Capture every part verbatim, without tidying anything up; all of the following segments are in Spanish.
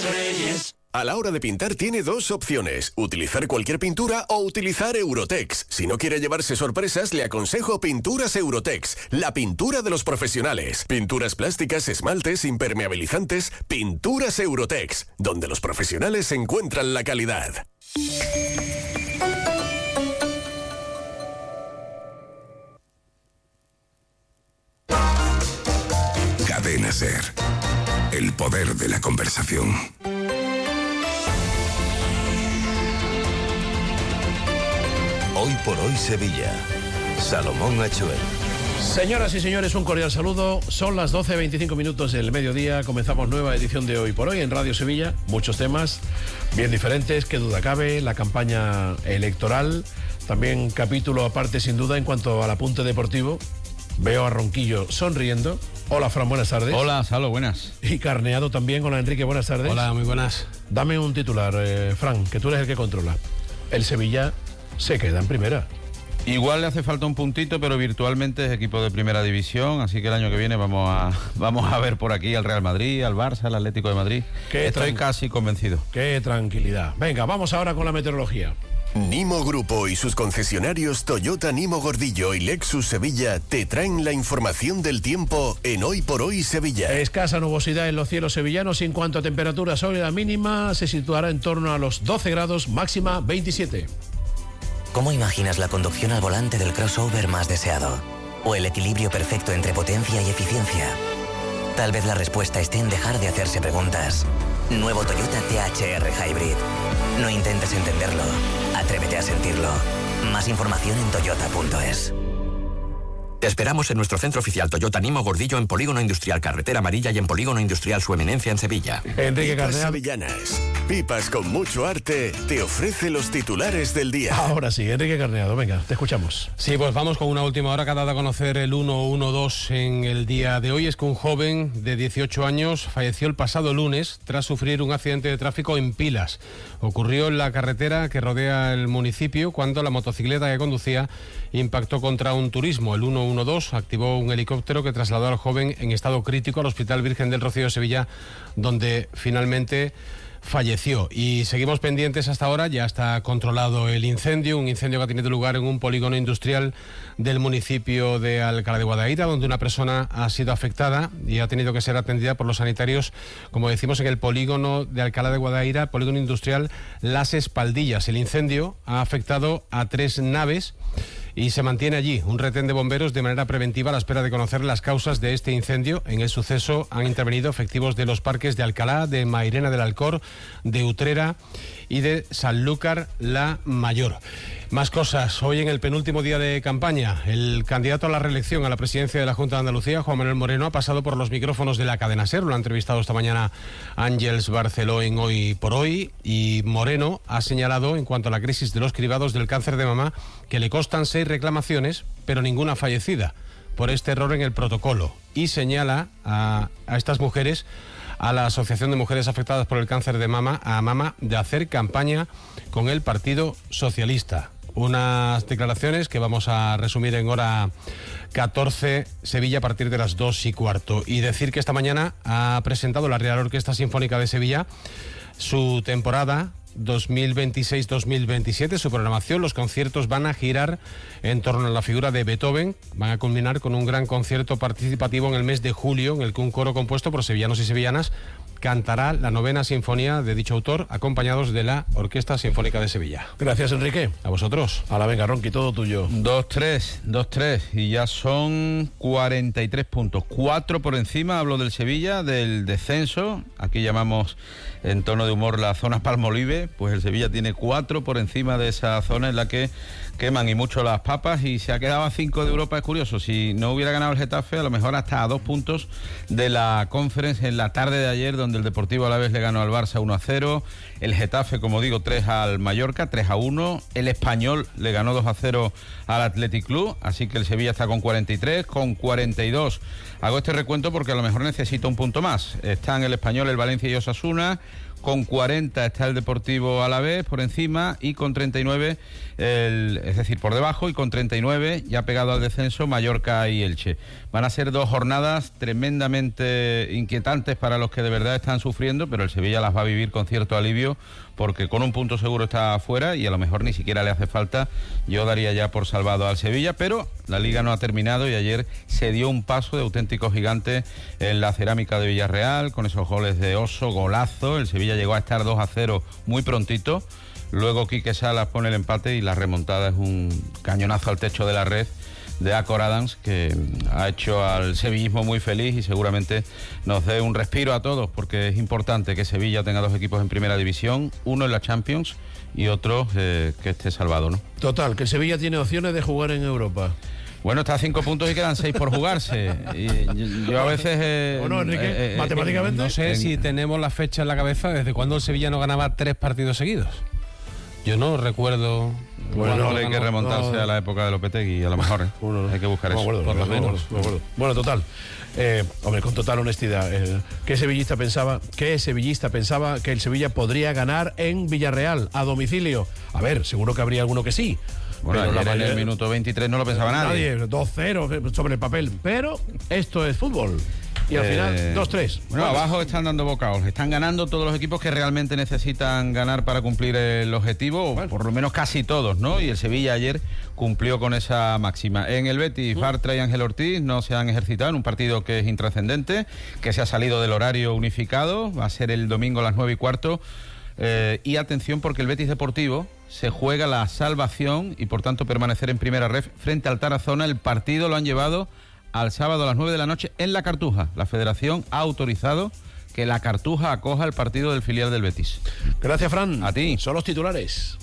Reyes. A la hora de pintar tiene dos opciones, utilizar cualquier pintura o utilizar Eurotex. Si no quiere llevarse sorpresas, le aconsejo Pinturas Eurotex, la pintura de los profesionales. Pinturas plásticas, esmaltes, impermeabilizantes, Pinturas Eurotex, donde los profesionales encuentran la calidad. Cadena SER, el poder de la conversación. Hoy por hoy Sevilla. Salomón Achuel. Señoras y señores, un cordial saludo. Son las doce veinticinco minutos del mediodía. Comenzamos nueva edición de Hoy por Hoy en Radio Sevilla. Muchos temas bien diferentes, qué duda cabe. La campaña electoral. También capítulo aparte sin duda en cuanto al apunte deportivo. Veo a Ronquillo sonriendo. Hola, Fran, buenas tardes. Hola, Salo, buenas. Y Carneado también. Hola, Enrique, buenas tardes. Hola, muy buenas. Dame un titular, eh, Fran, que tú eres el que controla. El Sevilla se queda en primera. Igual le hace falta un puntito, pero virtualmente es equipo de primera división, así que el año que viene vamos a vamos a ver por aquí al Real Madrid, al Barça, al Atlético de Madrid. Estoy casi convencido. Qué tranquilidad. Venga, vamos ahora con la meteorología. Nimo Grupo y sus concesionarios Toyota Nimo Gordillo y Lexus Sevilla te traen la información del tiempo en Hoy por Hoy Sevilla. Escasa nubosidad en los cielos sevillanos y en cuanto a temperatura sobre la mínima se situará en torno a los doce grados, máxima veintisiete. ¿Cómo imaginas la conducción al volante del crossover más deseado? ¿O el equilibrio perfecto entre potencia y eficiencia? Tal vez la respuesta esté en dejar de hacerse preguntas. Nuevo Toyota T H R Hybrid. No intentes entenderlo, atrévete a sentirlo. Más información en toyota punto es. Te esperamos en nuestro centro oficial Toyota Nimo Gordillo en Polígono Industrial Carretera Amarilla y en Polígono Industrial Su Eminencia en Sevilla. Enrique Carneado. Sevillanas. Pipas con mucho arte te ofrece los titulares del día. Ahora sí, Enrique Carneado, venga, te escuchamos. Sí, pues vamos con una última hora que ha dado a conocer el ciento doce en el día de hoy. Es que un joven de dieciocho años falleció el pasado lunes tras sufrir un accidente de tráfico en Pilas. Ocurrió en la carretera que rodea el municipio cuando la motocicleta que conducía impactó contra un turismo. El ciento doce activó un helicóptero que trasladó al joven en estado crítico al Hospital Virgen del Rocío de Sevilla, donde finalmente falleció. Y seguimos pendientes hasta ahora. Ya está controlado el incendio, un incendio que ha tenido lugar en un polígono industrial del municipio de Alcalá de Guadaira, donde una persona ha sido afectada y ha tenido que ser atendida por los sanitarios, como decimos, en el polígono de Alcalá de Guadaira, polígono industrial Las Espaldillas. El incendio ha afectado a tres naves y se mantiene allí un retén de bomberos de manera preventiva a la espera de conocer las causas de este incendio. En el suceso han intervenido efectivos de los parques de Alcalá, de Mairena del Alcor, de Utrera y de Sanlúcar la Mayor. Más cosas. Hoy en el penúltimo día de campaña, el candidato a la reelección a la presidencia de la Junta de Andalucía, Juan Manuel Moreno, ha pasado por los micrófonos de la cadena SER. Lo ha entrevistado esta mañana Ángeles Barceló en Hoy por Hoy, y Moreno ha señalado en cuanto a la crisis de los cribados del cáncer de mama que le constan seis reclamaciones, pero ninguna fallecida por este error en el protocolo, y señala a, a estas mujeres, a la Asociación de Mujeres Afectadas por el Cáncer de Mama, a Mama, de hacer campaña con el Partido Socialista. Unas declaraciones que vamos a resumir en hora catorce, Sevilla, a partir de las dos y cuarto. Y decir que esta mañana ha presentado la Real Orquesta Sinfónica de Sevilla su temporada dos mil veintiséis dos mil veintisiete, su programación. Los conciertos van a girar en torno a la figura de Beethoven. Van a culminar con un gran concierto participativo en el mes de julio, en el que un coro compuesto por sevillanos y sevillanas cantará la novena sinfonía de dicho autor, acompañados de la Orquesta Sinfónica de Sevilla. Gracias, Enrique. A vosotros. A la venga, Ronqui, todo tuyo. dos tres, dos tres, y ya son cuarenta y tres puntos. Cuatro por encima, hablo del Sevilla, del descenso. Aquí llamamos en tono de humor la zona Palmolive. Pues el Sevilla tiene cuatro por encima de esa zona en la que queman y mucho las papas, y se ha quedado a cinco de Europa. Es curioso, si no hubiera ganado el Getafe, a lo mejor hasta a dos puntos de la Conference en la tarde de ayer, donde el Deportivo Alavés le ganó al Barça uno a cero, el Getafe, como digo, tres al Mallorca, tres a uno, el Español le ganó dos a cero al Athletic Club, así que el Sevilla está con cuarenta y tres, con cuarenta y dos. Hago este recuento porque a lo mejor necesita un punto más. Están el Español, el Valencia y Osasuna con cuarenta está el Deportivo Alavés por encima y con treinta y nueve, el, es decir, por debajo, y con treinta y nueve ya pegado al descenso Mallorca y Elche. Van a ser dos jornadas tremendamente inquietantes para los que de verdad están sufriendo, pero el Sevilla las va a vivir con cierto alivio porque con un punto seguro está afuera y a lo mejor ni siquiera le hace falta. Yo daría ya por salvado al Sevilla, pero la Liga no ha terminado y ayer se dio un paso de auténtico gigante en la cerámica de Villarreal con esos goles de Oso, golazo. El Sevilla llegó a estar dos a cero muy prontito, luego Quique Salas pone el empate y la remontada es un cañonazo al techo de la red de Acor Adams, que ha hecho al sevillismo muy feliz y seguramente nos dé un respiro a todos, porque es importante que Sevilla tenga dos equipos en primera división, uno en la Champions y otro eh, que esté salvado, ¿no? Total, que Sevilla tiene opciones de jugar en Europa. Bueno, está a cinco puntos y quedan seis por jugarse. Y yo, yo a veces... Eh, ¿O no, Enrique? Eh, eh, Matemáticamente. No sé en... si tenemos la fecha en la cabeza desde cuando el Sevilla no ganaba tres partidos seguidos. Yo no recuerdo... Bueno, hay que remontarse no, a la época de Lopetegui, a lo mejor, ¿eh? Uno, hay que buscar no eso. Acuerdo, por no lo menos. No acuerdo. Bueno, total. Eh, hombre, con total honestidad, eh, ¿qué sevillista pensaba, qué sevillista pensaba que el Sevilla podría ganar en Villarreal, a domicilio? A ver, seguro que habría alguno que sí. Bueno, pero ayer la mayoría, en el minuto veintitrés no lo pensaba nadie. Nadie, dos cero sobre el papel. Pero esto es fútbol. Y al eh, final, dos tres. Bueno, bueno, abajo están dando bocaos. Están ganando todos los equipos que realmente necesitan ganar para cumplir el objetivo, bueno. Por lo menos casi todos, ¿no? Y el Sevilla ayer cumplió con esa máxima. En el Betis, Bartra y Ángel Ortiz no se han ejercitado en un partido que es intrascendente, que se ha salido del horario unificado. Va a ser el domingo a las nueve y cuarto. Eh, y atención, porque el Betis Deportivo se juega la salvación y por tanto permanecer en primera ref frente al Tarazona. El partido lo han llevado al sábado a las nueve de la noche en La Cartuja. La Federación ha autorizado que La Cartuja acoja el partido del filial del Betis. Gracias, Fran. A ti. Son los titulares.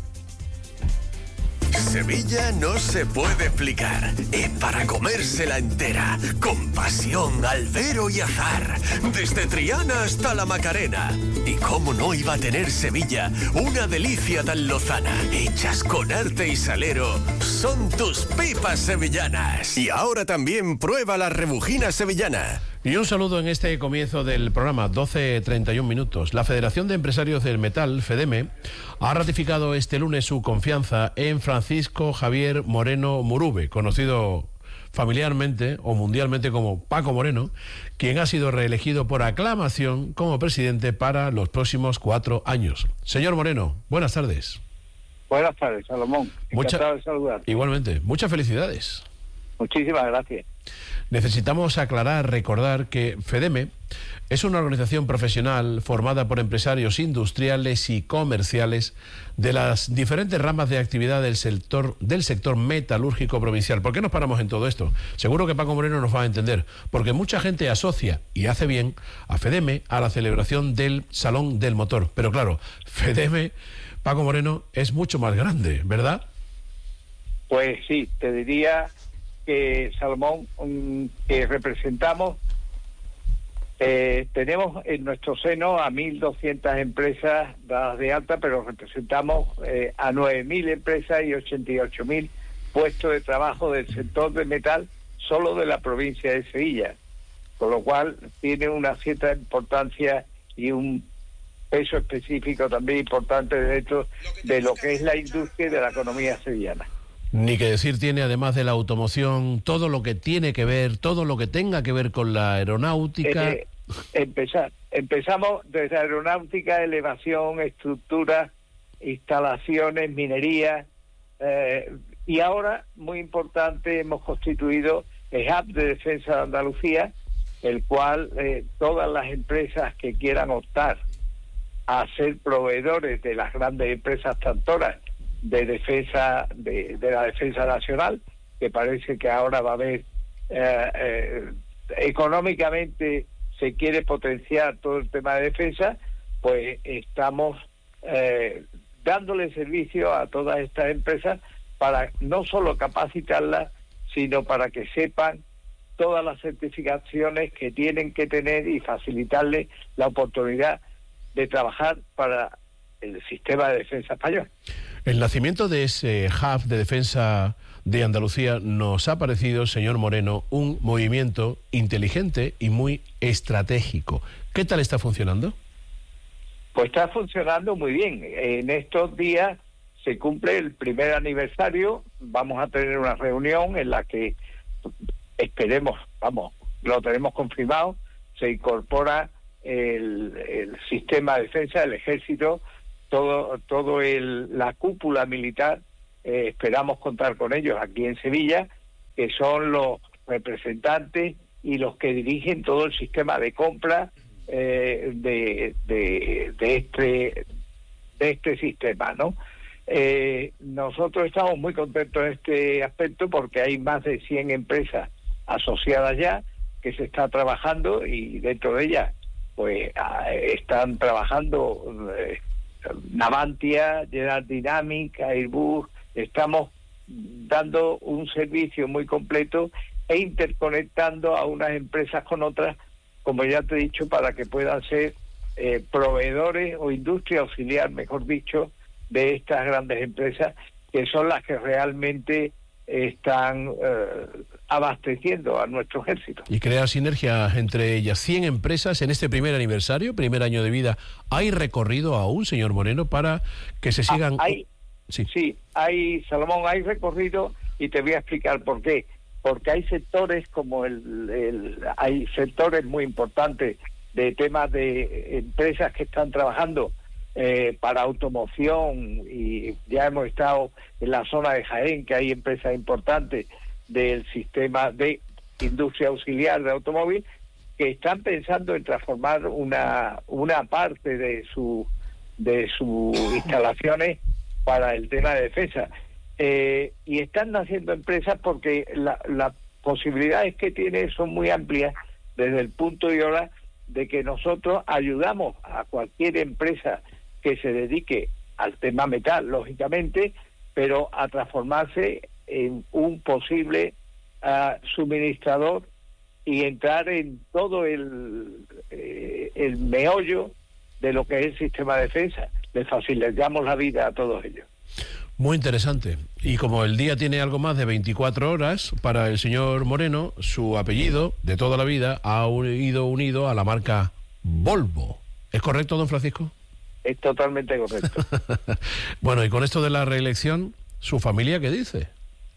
Sevilla no se puede explicar. Es para comérsela entera. Con pasión, albero y azar. Desde Triana hasta la Macarena. Y cómo no iba a tener Sevilla una delicia tan lozana. Hechas con arte y salero. Son tus pipas sevillanas. Y ahora también prueba la rebujina sevillana. Y un saludo en este comienzo del programa, doce treinta y un minutos. La Federación de Empresarios del Metal, FEDEME, ha ratificado este lunes su confianza en Francisco Javier Moreno Murube, conocido familiarmente o mundialmente como Paco Moreno, quien ha sido reelegido por aclamación como presidente para los próximos cuatro años. Señor Moreno, buenas tardes. Buenas tardes, Salomón. Mucha... Encantado de saludar. Igualmente, muchas felicidades. Muchísimas gracias. Necesitamos aclarar, recordar que FEDEME es una organización profesional formada por empresarios industriales y comerciales de las diferentes ramas de actividad del sector, del sector metalúrgico provincial. ¿Por qué nos paramos en todo esto? Seguro que Paco Moreno nos va a entender, porque mucha gente asocia, y hace bien, a FEDEME a la celebración del Salón del Motor. Pero claro, FEDEME, Paco Moreno, es mucho más grande, ¿verdad? Pues sí, te diría que, Salomón, um, que representamos, eh, tenemos en nuestro seno a mil doscientas empresas dadas de alta, pero representamos eh, a nueve mil empresas y ochenta y ocho mil puestos de trabajo del sector del metal solo de la provincia de Sevilla, con lo cual tiene una cierta importancia y un peso específico también importante dentro de lo que es la industria y de la economía sevillana. Ni que decir tiene, además de la automoción, todo lo que tiene que ver, todo lo que tenga que ver con la aeronáutica. Eh, empezar, empezamos desde aeronáutica, elevación, estructura, instalaciones, minería, eh, y ahora, muy importante, hemos constituido el Hub de Defensa de Andalucía, el cual eh, todas las empresas que quieran optar a ser proveedores de las grandes empresas tractoras de defensa de, de la defensa nacional, que parece que ahora va a haber eh, eh, económicamente se quiere potenciar todo el tema de defensa, pues estamos eh, dándole servicio a todas estas empresas para no solo capacitarlas, sino para que sepan todas las certificaciones que tienen que tener y facilitarles la oportunidad de trabajar para el sistema de defensa español. El nacimiento de ese hub de defensa de Andalucía nos ha parecido, señor Moreno, un movimiento inteligente y muy estratégico. ¿Qué tal está funcionando? Pues está funcionando muy bien. En estos días se cumple el primer aniversario, vamos a tener una reunión en la que esperemos, vamos, lo tenemos confirmado, se incorpora el, el sistema de defensa del ejército, todo todo el, la cúpula militar, eh, esperamos contar con ellos aquí en Sevilla, que son los representantes y los que dirigen todo el sistema de compra eh, de, de, de este de este sistema, ¿no? Eh, nosotros estamos muy contentos en este aspecto porque hay más de cien empresas asociadas ya que se está trabajando y dentro de ellas pues están trabajando eh, Navantia, General Dynamics, Airbus. Estamos dando un servicio muy completo e interconectando a unas empresas con otras, como ya te he dicho, para que puedan ser eh, proveedores o industria auxiliar, mejor dicho, de estas grandes empresas, que son las que realmente están eh, abasteciendo a nuestro ejército. Y crear sinergias entre ellas. cien empresas en este primer aniversario, primer año de vida. ¿Hay recorrido aún, señor Moreno, para que se sigan...? Ah, hay, sí. sí, hay, Salomón, hay recorrido y te voy a explicar por qué. Porque hay sectores como el... el hay sectores muy importantes de temas de empresas que están trabajando Eh, para automoción, y ya hemos estado en la zona de Jaén, que hay empresas importantes del sistema de industria auxiliar de automóvil que están pensando en transformar una una parte de su de sus instalaciones para el tema de defensa, eh, y están naciendo empresas porque la, las posibilidades que tiene son muy amplias desde el punto de hora de que nosotros ayudamos a cualquier empresa que se dedique al tema metal, lógicamente, pero a transformarse en un posible uh, suministrador y entrar en todo el, eh, el meollo de lo que es el sistema de defensa. Les facilitamos la vida a todos ellos. Muy interesante. Y como el día tiene algo más de veinticuatro horas, para el señor Moreno, su apellido de toda la vida ha ido unido a la marca Volvo. ¿Es correcto, don Francisco? Es totalmente correcto. Bueno, y con esto de la reelección, ¿su familia qué dice?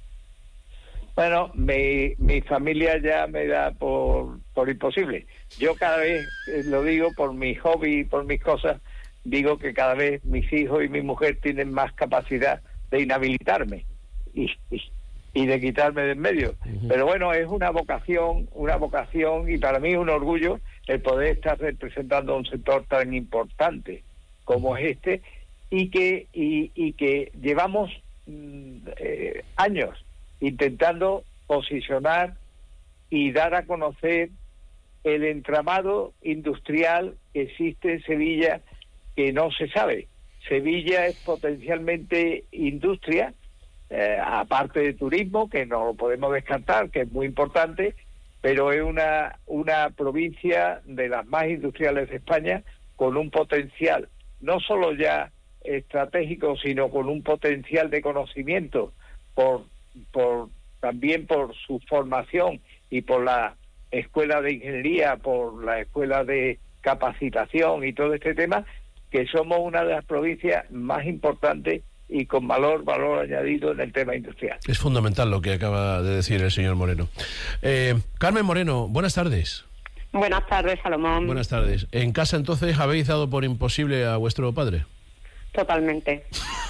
Bueno, mi, mi familia ya me da por, por imposible. Yo cada vez, eh, lo digo por mi hobby y por mis cosas, digo que cada vez mis hijos y mi mujer tienen más capacidad de inhabilitarme y, y, y de quitarme de en medio. Uh-huh. Pero bueno, es una vocación, una vocación, y para mí es un orgullo el poder estar representando a un sector tan importante como es este, y que y, y que llevamos eh, años intentando posicionar y dar a conocer el entramado industrial que existe en Sevilla, que no se sabe. Sevilla es potencialmente industria, eh, aparte de turismo, que no lo podemos descartar, que es muy importante, pero es una, una provincia de las más industriales de España, con un potencial no solo ya estratégico, sino con un potencial de conocimiento, por, por también por su formación y por la escuela de ingeniería, por la escuela de capacitación y todo este tema, que somos una de las provincias más importantes y con valor, valor añadido en el tema industrial. Es fundamental lo que acaba de decir el señor Moreno. Eh, Carmen Moreno, buenas tardes. Buenas tardes, Salomón. Buenas tardes. ¿En casa entonces habéis dado por imposible a vuestro padre? Totalmente.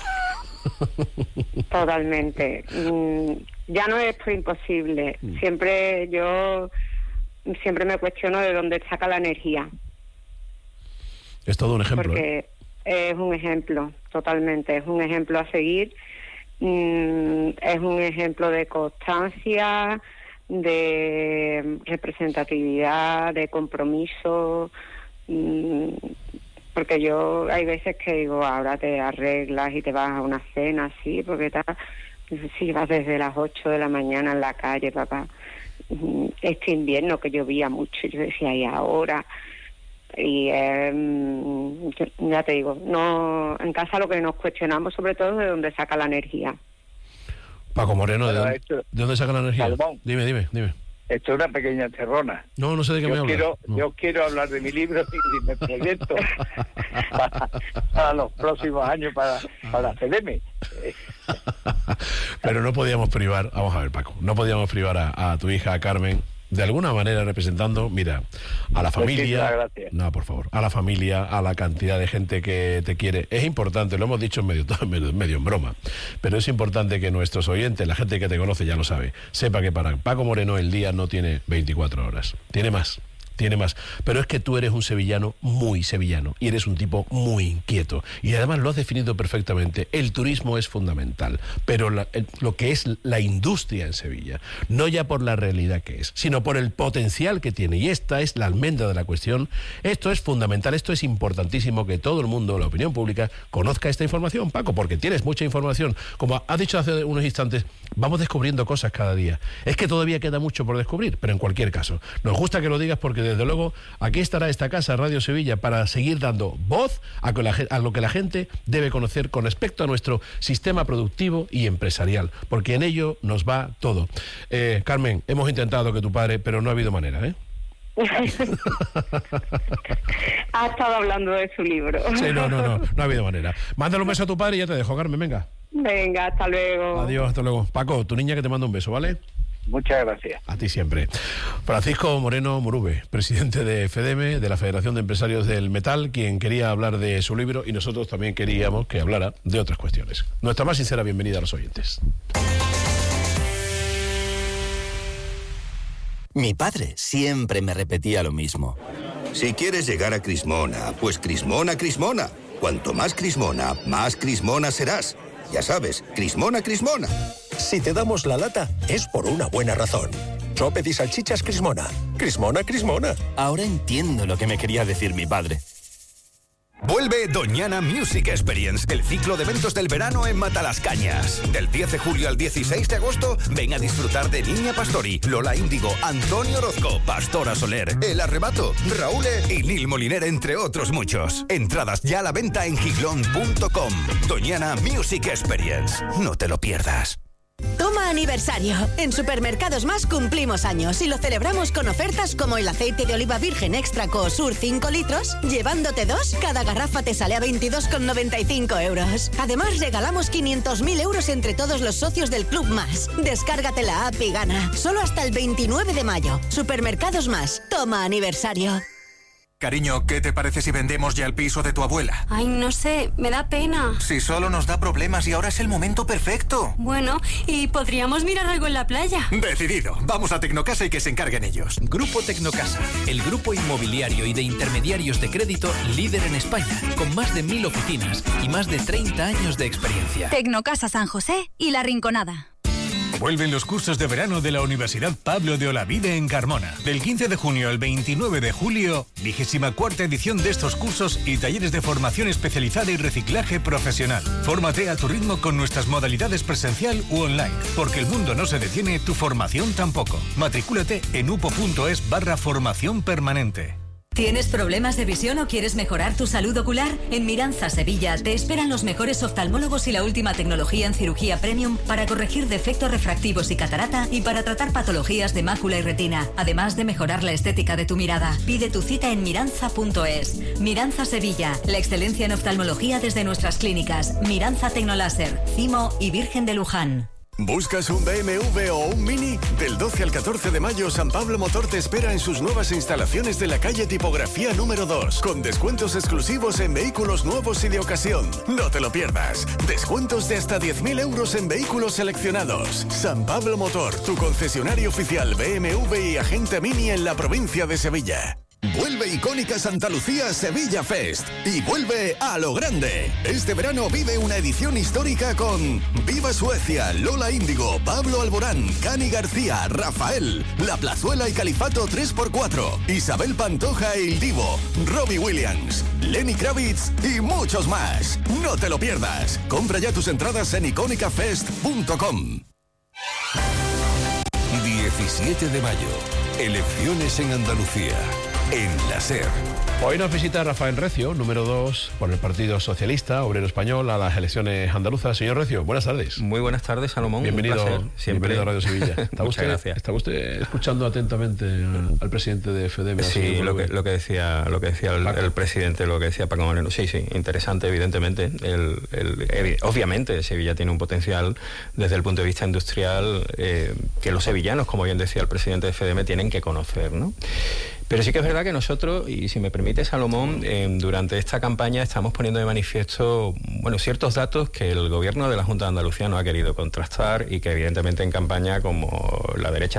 Totalmente. Mm, ya no es por imposible. Mm. Siempre yo siempre me cuestiono de dónde saca la energía. Es todo un ejemplo. Porque ¿eh? es un ejemplo, totalmente. Es un ejemplo a seguir. Mm, es un ejemplo de constancia, de representatividad, de compromiso, mmm, porque yo hay veces que digo, ahora te arreglas y te vas a una cena así, porque tal, si vas desde las ocho de la mañana en la calle, papá, este invierno que llovía mucho, yo decía, y ahora, y eh, ya te digo, no, en casa lo que nos cuestionamos sobre todo es de dónde saca la energía. Paco Moreno, ¿de dónde, ¿de dónde saca la energía? Salomón. Dime, dime, dime. Esto es una pequeña encerrona. No, no sé de qué yo me hablas. Quiero, no. Yo quiero hablar de mi libro y de mi proyecto para, para los próximos años, para, para C D M. Pero no podíamos privar, vamos a ver, Paco, no podíamos privar a, a tu hija, a Carmen, de alguna manera representando, mira, a la familia, no, por favor, a la familia, a la cantidad de gente que te quiere. Es importante, lo hemos dicho en medio, medio, medio en broma, pero es importante que nuestros oyentes, la gente que te conoce ya lo sabe, sepa que para Paco Moreno el día no tiene veinticuatro horas, tiene más. Tiene más, pero es que tú eres un sevillano muy sevillano y eres un tipo muy inquieto y además lo has definido perfectamente. El turismo es fundamental, pero la, el, lo que es la industria en Sevilla, no ya por la realidad que es, sino por el potencial que tiene, y esta es la almendra de la cuestión. Esto es fundamental, esto es importantísimo que todo el mundo, la opinión pública, conozca esta información, Paco, porque tienes mucha información. Como has dicho hace unos instantes, vamos descubriendo cosas cada día. Es que todavía queda mucho por descubrir, pero en cualquier caso, nos gusta que lo digas porque desde luego aquí estará esta casa, Radio Sevilla, para seguir dando voz a, la, a lo que la gente debe conocer con respecto a nuestro sistema productivo y empresarial, porque en ello nos va todo. Eh, Carmen, hemos intentado que tu padre, pero no ha habido manera, ¿eh? Ha estado hablando de su libro. Sí, no, no, no, no ha habido manera. Mándale un beso a tu padre y ya te dejo, Carmen, venga. Venga, hasta luego. Adiós, hasta luego. Paco, tu niña que te manda un beso, ¿vale? Muchas gracias. A ti siempre. Francisco Moreno Murube, presidente de F D M, de la Federación de Empresarios del Metal, quien quería hablar de su libro y nosotros también queríamos que hablara de otras cuestiones. Nuestra más sincera bienvenida a los oyentes. Mi padre siempre me repetía lo mismo. Si quieres llegar a Crismona, pues Crismona, Crismona. Cuanto más Crismona, más Crismona serás. Ya sabes, Crismona, Crismona. Si te damos la lata, es por una buena razón. Sopes y salchichas Crismona. Crismona, Crismona. Ahora entiendo lo que me quería decir mi padre. Vuelve Doñana Music Experience, el ciclo de eventos del verano en Matalascañas. Del diez de julio al dieciséis de agosto, ven a disfrutar de Niña Pastori, Lola Índigo, Antonio Orozco, Pastora Soler, El Arrebato, Raúl y Nil Moliner, entre otros muchos. Entradas ya a la venta en giglón punto com. Doñana Music Experience, no te lo pierdas. Toma aniversario. En Supermercados Más cumplimos años y lo celebramos con ofertas como el aceite de oliva virgen extra Coosur cinco litros. Llevándote dos, cada garrafa te sale a veintidós con noventa y cinco euros. Además, regalamos quinientos mil euros entre todos los socios del Club Más. Descárgate la app y gana. Solo hasta el veintinueve de mayo. Supermercados Más. Toma aniversario. Cariño, ¿qué te parece si vendemos ya el piso de tu abuela? Ay, no sé, me da pena. Si solo nos da problemas y ahora es el momento perfecto. Bueno, ¿y podríamos mirar algo en la playa? Decidido, vamos a Tecnocasa y que se encarguen ellos. Grupo Tecnocasa, el grupo inmobiliario y de intermediarios de crédito líder en España, con más de mil oficinas y más de treinta años de experiencia. Tecnocasa San José y La Rinconada. Vuelven los cursos de verano de la Universidad Pablo de Olavide en Carmona. Del quince de junio al veintinueve de julio, vigésima cuarta edición de estos cursos y talleres de formación especializada y reciclaje profesional. Fórmate a tu ritmo con nuestras modalidades presencial u online, porque el mundo no se detiene, tu formación tampoco. Matricúlate en upo.es barra formación permanente. ¿Tienes problemas de visión o quieres mejorar tu salud ocular? En Miranza Sevilla te esperan los mejores oftalmólogos y la última tecnología en cirugía premium para corregir defectos refractivos y catarata y para tratar patologías de mácula y retina, además de mejorar la estética de tu mirada. Pide tu cita en miranza punto es. Miranza Sevilla, la excelencia en oftalmología desde nuestras clínicas Miranza Tecnoláser, Cimo y Virgen de Luján. ¿Buscas un B M W o un Mini? Del doce al catorce de mayo, San Pablo Motor te espera en sus nuevas instalaciones de la calle Tipografía número dos, con descuentos exclusivos en vehículos nuevos y de ocasión. No te lo pierdas. Descuentos de hasta diez mil euros en vehículos seleccionados. San Pablo Motor, tu concesionario oficial B M W y agente Mini en la provincia de Sevilla. Vuelve icónica Santa Lucía Sevilla Fest y vuelve a lo grande. Este verano vive una edición histórica con Viva Suecia, Lola Índigo, Pablo Alborán, Cani García, Rafael, La Plazuela y Califato tres por cuatro, Isabel Pantoja e Il Divo, Robbie Williams, Lenny Kravitz y muchos más. No te lo pierdas. Compra ya tus entradas en icónica fest punto com. diecisiete de mayo. Elecciones en Andalucía. en la SER. Hoy nos visita Rafael Recio, número dos por el Partido Socialista Obrero Español a las elecciones andaluzas. Señor Recio, buenas tardes. Muy buenas tardes, Salomón. Bienvenido, Un placer. Siempre. bienvenido a Radio Sevilla. ¿Está Muchas usted, gracias. ¿Está usted escuchando atentamente al, al presidente de F D M? Sí, lo que, lo que decía, lo que decía el, el presidente, lo que decía Paco Moreno. Sí, sí, interesante, evidentemente. El, el, el, obviamente, Sevilla tiene un potencial desde el punto de vista industrial eh, que los sevillanos, como bien decía el presidente de F D M, tienen que conocer, ¿no? Pero sí que es verdad que nosotros, y si me permite, Salomón, eh, durante esta campaña estamos poniendo de manifiesto, bueno, ciertos datos que el gobierno de la Junta de Andalucía no ha querido contrastar y que evidentemente en campaña, como la derecha